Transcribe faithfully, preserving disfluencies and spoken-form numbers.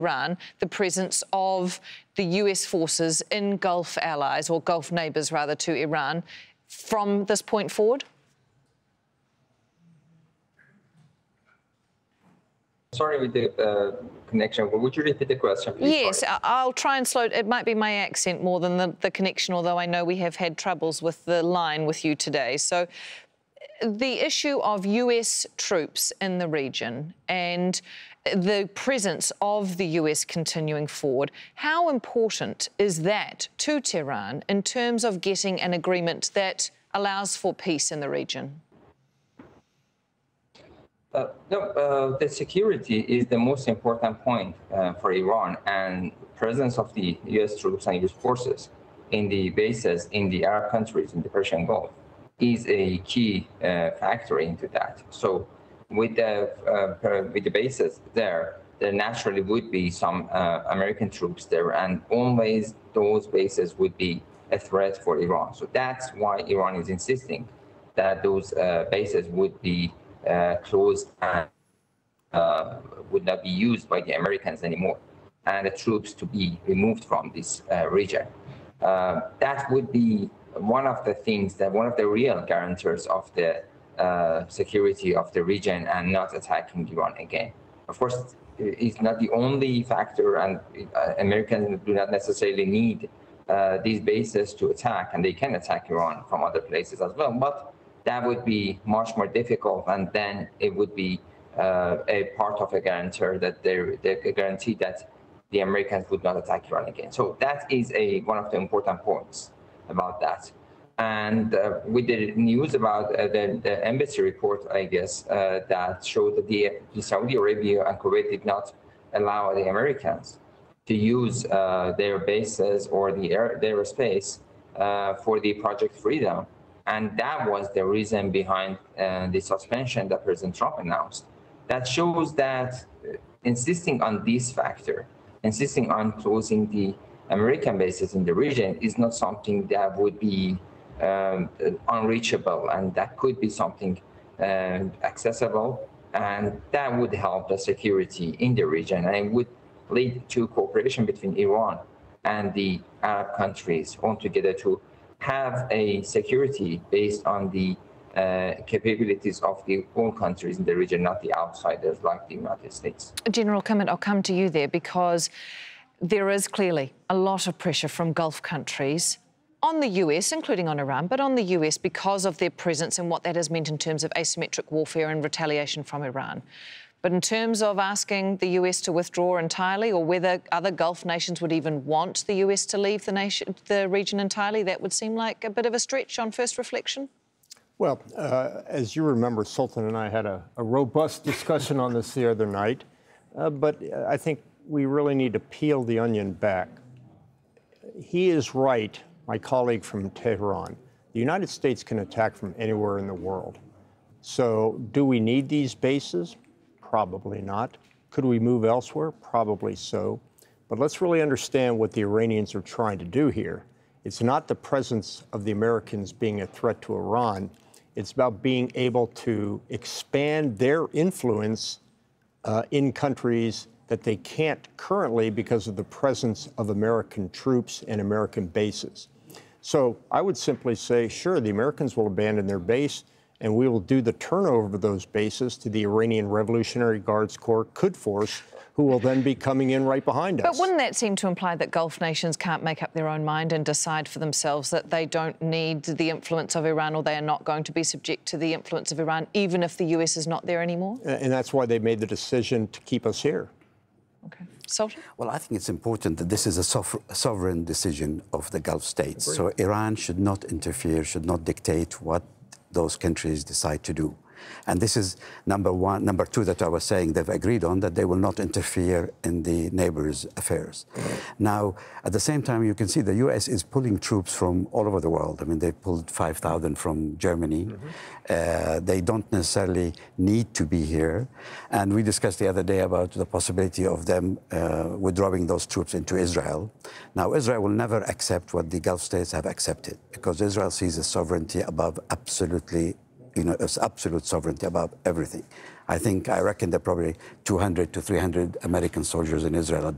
Iran, the presence of the U S forces in Gulf allies, or Gulf neighbours rather, to Iran from this point forward? Sorry with the uh, connection. Would you repeat the question, please? Yes, Sorry. I'll try and slow it. It might be my accent more than the, the connection, although I know we have had troubles with the line with you today. So the issue of U S troops in the region and the presence of the U S continuing forward, how important is that to Tehran in terms of getting an agreement that allows for peace in the region? Uh, no, uh, the security is the most important point uh, for Iran, and presence of the U S troops and U S forces in the bases in the Arab countries in the Persian Gulf is a key uh, factor into that. So with the, uh, with the bases there, there naturally would be some uh, American troops there, and always those bases would be a threat for Iran. So that's why Iran is insisting that those uh, bases would be Uh, closed and uh, would not be used by the Americans anymore, and the troops to be removed from this uh, region. Uh, that would be one of the things, that one of the real guarantors of the uh, security of the region and not attacking Iran again. Of course, it's not the only factor, and uh, Americans do not necessarily need uh, these bases to attack, and they can attack Iran from other places as well. But that would be much more difficult, and then it would be uh, a part of a guarantor that they guarantee that the Americans would not attack Iran again. So that is a one of the important points about that. And uh, with the news about uh, the, the embassy report, I guess, uh, that showed that the, the Saudi Arabia and Kuwait did not allow the Americans to use uh, their bases or the air, their space uh, for the Project Freedom. And that was the reason behind uh, the suspension that President Trump announced. That shows that uh, insisting on this factor, insisting on closing the American bases in the region is not something that would be um, unreachable, and that could be something uh, accessible, and that would help the security in the region, and it would lead to cooperation between Iran and the Arab countries altogether to have a security based on the uh, capabilities of the all countries in the region, not the outsiders like the United States. General Kimmitt, I'll come to you there, because there is clearly a lot of pressure from Gulf countries on the U S, including on Iran, but on the U S because of their presence and what that has meant in terms of asymmetric warfare and retaliation from Iran. But in terms of asking the U S to withdraw entirely, or whether other Gulf nations would even want the U S to leave the, nation, the region entirely, that would seem like a bit of a stretch on first reflection? Well, uh, as you remember, Sultan and I had a, a robust discussion on this the other night, uh, but I think we really need to peel the onion back. He is right, my colleague from Tehran. The United States can attack from anywhere in the world. So do we need these bases? Probably not. Could we move elsewhere? Probably so. But let's really understand what the Iranians are trying to do here. It's not the presence of the Americans being a threat to Iran. It's about being able to expand their influence uh, in countries that they can't currently because of the presence of American troops and American bases. So I would simply say, sure, the Americans will abandon their base, and we will do the turnover of those bases to the Iranian Revolutionary Guards Corps, Quds Force, who will then be coming in right behind us. But wouldn't that seem to imply that Gulf nations can't make up their own mind and decide for themselves that they don't need the influence of Iran, or they are not going to be subject to the influence of Iran, even if the U S is not there anymore? And that's why they made the decision to keep us here. OK. Sultan? Well, I think it's important that this is a sovereign decision of the Gulf states. So Iran should not interfere, should not dictate what those countries decide to do. And this is number one. Number two, that I was saying they've agreed on, that they will not interfere in the neighbors' affairs. Mm-hmm. Now, at the same time, you can see the U S is pulling troops from all over the world. I mean, they pulled five thousand from Germany. Mm-hmm. uh, they don't necessarily need to be here. And we discussed the other day about the possibility of them uh, withdrawing those troops into Israel. Now, Israel will never accept what the Gulf states have accepted, because Israel sees a sovereignty above absolutely you know, it's absolute sovereignty above everything. I think, I reckon there are probably two hundred to three hundred American soldiers in Israel at